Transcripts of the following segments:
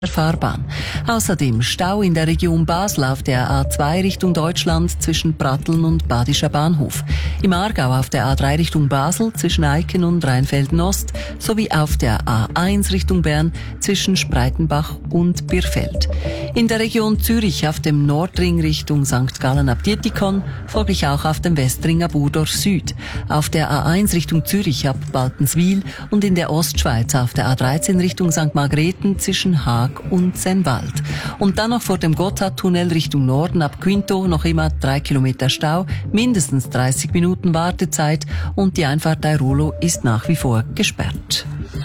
Fahrbahn. Außerdem Stau in der Region Basel auf der A2 Richtung Deutschland zwischen Pratteln und Badischer Bahnhof. Im Aargau auf der A3 Richtung Basel zwischen Eiken und Rheinfelden-Ost sowie auf der A1 Richtung Bern zwischen Spreitenbach und Birfeld. In der Region Zürich auf dem Nordring Richtung St. Gallen ab Dietikon, folglich auch auf dem Westringer Burdorf Süd. Auf der A1 Richtung Zürich ab Baltenswil und in der Ostschweiz auf der A13 Richtung St. Margrethen zwischen Haag und Sennwald. Und dann noch vor dem Gotthardtunnel Richtung Norden ab Quinto noch immer 3 Kilometer Stau, mindestens 30 Minuten Wartezeit und die Einfahrt Airolo ist nach wie vor gesperrt.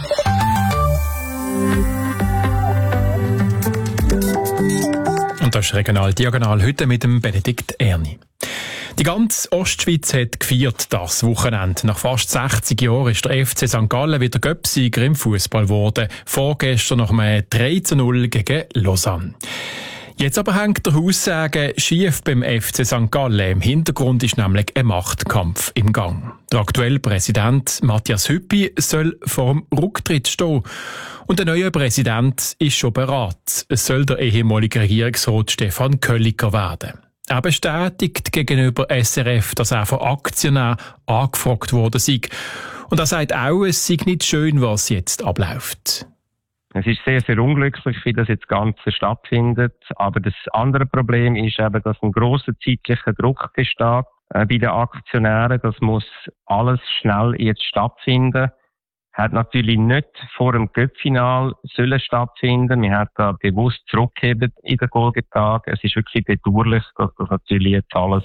Und das ist Regional Diagonal heute mit dem Benedikt Erni. Die ganze Ostschweiz hat gefeiert das Wochenende. Nach fast 60 Jahren ist der FC St. Gallen wieder Göpsieger im Fußball geworden. Vorgestern nach einem 3:0 gegen Lausanne. Jetzt aber hängt der Haussegen schief beim FC St. Gallen. Im Hintergrund ist nämlich ein Machtkampf im Gang. Der aktuelle Präsident Matthias Hüppi soll vor dem Rücktritt stehen. Und der neue Präsident ist schon beraten. Es soll der ehemalige Regierungsrat Stefan Kölliker werden. Er bestätigt gegenüber SRF, dass er von Aktionären angefragt worden sei. Und er sagt auch, es sei nicht schön, was jetzt abläuft. Es ist sehr, sehr unglücklich, wie das jetzt Ganze stattfindet. Aber das andere Problem ist eben, dass ein grosser zeitlicher Druck besteht bei den Aktionären. Das muss alles schnell jetzt stattfinden. Hat natürlich nicht vor dem Cup-Final sollen stattfinden. Wir haben da bewusst zurückgegeben in den Folgetagen. Es ist wirklich bedauerlich, dass das natürlich jetzt alles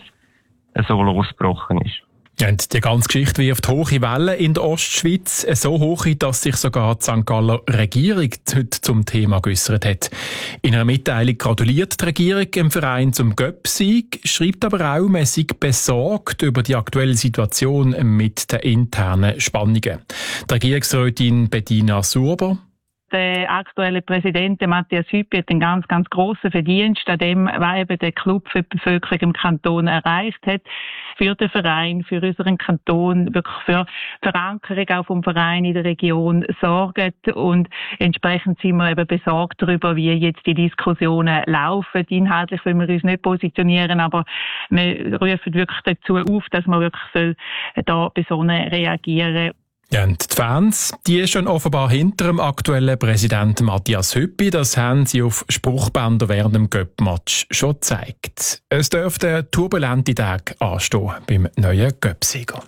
so losgebrochen ist. Und die ganze Geschichte wirft hohe Wellen in der Ostschweiz, so hoch, dass sich sogar die St. Galler Regierung heute zum Thema geäussert hat. In einer Mitteilung gratuliert die Regierung im Verein zum Göpp-Sieg, schreibt aber auch, man sei besorgt über die aktuelle Situation mit den internen Spannungen. Die Regierungsrätin Bettina Surber: Der aktuelle Präsident Matthias Hüppi hat einen ganz, ganz grossen Verdienst an dem, was eben der Club für die Bevölkerung im Kanton erreicht hat. Für den Verein, für unseren Kanton, wirklich für Verankerung auch vom Verein in der Region sorgt. Und entsprechend sind wir eben besorgt darüber, wie jetzt die Diskussionen laufen. Inhaltlich wollen wir uns nicht positionieren, aber wir rufen wirklich dazu auf, dass man wirklich da besonnen reagieren. Ja, und die Fans, die stehen offenbar hinter dem aktuellen Präsidenten Matthias Hüppi. Das haben sie auf Spruchbändern während dem Göpp-Match schon gezeigt. Es dürfte turbulente Tage anstehen beim neuen Göpp-Sieger.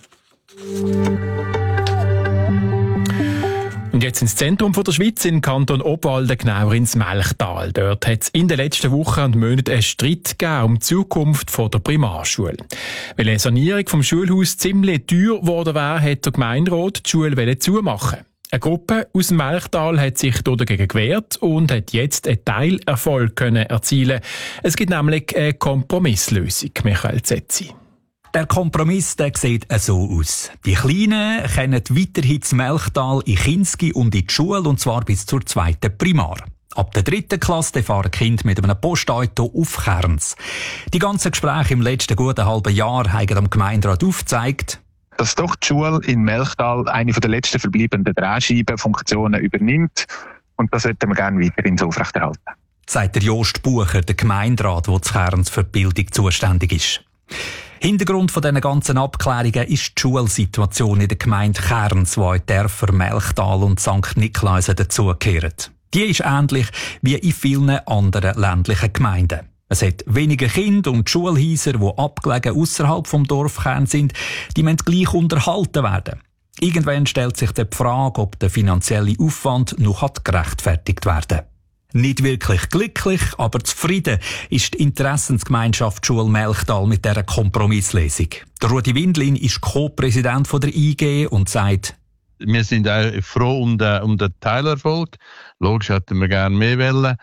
Und jetzt ins Zentrum der Schweiz, in Kanton Obwalden, genauer ins Melchtal. Dort hat es in den letzten Wochen und Monaten einen Streit gegeben um die Zukunft der Primarschule. Weil eine Sanierung vom Schulhaus ziemlich teuer geworden wäre, hat der Gemeinderat die Schule zumachen. Eine Gruppe aus dem Melchtal hat sich dagegen gewehrt und hat jetzt einen Teilerfolg erzielen. Es gibt nämlich eine Kompromisslösung, Michael Zetzi. Der Kompromiss, der sieht so aus. Die Kleinen können weiterhin das Melchtal in Kinski und in die Schule, und zwar bis zur 2. Primar. Ab der 3. Klasse fahren Kinder mit einem Postauto auf Kerns. Die ganzen Gespräche im letzten guten halben Jahr haben am Gemeinderat aufgezeigt, dass doch die Schule in Melchtal eine der letzten verbleibenden Drehscheibenfunktionen übernimmt. Und das sollten wir gerne weiterhin so aufrechterhalten. Sagt der Jost Bucher, der Gemeinderat, der zu Kerns für die Bildung zuständig ist. Hintergrund von diesen ganzen Abklärungen ist die Schulsituation in der Gemeinde Kerns, wo in Dörfer Melchtal und St. Niklaus dazugehören. Die ist ähnlich wie in vielen anderen ländlichen Gemeinden. Es hat weniger Kinder und die Schulhäuser, die abgelegen ausserhalb vom Dorfkern sind, die müssen gleich unterhalten werden. Irgendwann stellt sich die Frage, ob der finanzielle Aufwand noch gerechtfertigt werden kann. Nicht wirklich glücklich, aber zufrieden ist die Interessensgemeinschaft Schule Melchtal mit dieser Kompromisslesung. Der Rudi Windlin ist Co-Präsident der IG und sagt: Wir sind auch froh um den Teilerfolg. Logisch hätten wir gerne mehr wollen,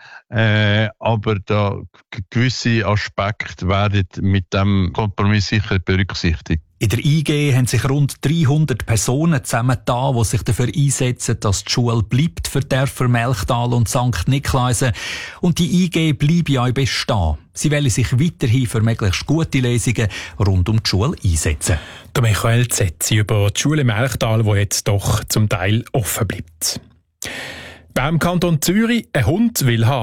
aber da gewisse Aspekte werden mit dem Kompromiss sicher berücksichtigt. In der IG haben sich rund 300 Personen zusammengetan, die sich dafür einsetzen, dass die Schule bleibt für Dörfer Melchtal und St. Niklaus. Und die IG bleibt ja auch bestehen. Sie wollen sich weiterhin für möglichst gute Lesungen rund um die Schule einsetzen. Der Michael Zetzi über die Schule Melchtal, die jetzt doch zum Teil offen bleibt. Beim Kanton Zürich, ein Hund will haben